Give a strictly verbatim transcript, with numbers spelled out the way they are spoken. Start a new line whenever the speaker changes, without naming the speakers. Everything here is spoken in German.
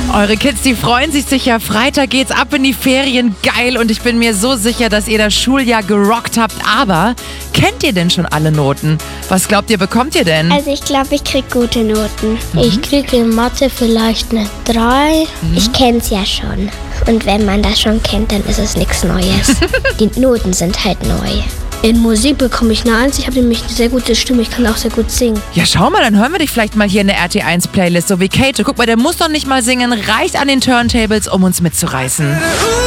Eure Kids, die freuen sich sicher. Freitag geht's ab in die Ferien. Geil. Und ich bin mir so sicher, dass ihr das Schuljahr gerockt habt. Aber kennt ihr denn schon alle Noten? Was glaubt ihr, bekommt ihr denn?
Also ich glaube, ich krieg gute Noten.
Mhm. Ich kriege in Mathe vielleicht eine drei.
Mhm. Ich kenn's ja schon. Und wenn man das schon kennt, dann ist es nichts Neues. Die Noten sind halt neu.
In Musik bekomme ich eine eins. Ich habe nämlich eine sehr gute Stimme. Ich kann auch sehr gut singen.
Ja, schau mal, dann hören wir dich vielleicht mal hier in der R T eins Playlist, so wie Kate. Guck mal, der muss doch nicht mal singen, reicht an den Turntables, um uns mitzureißen.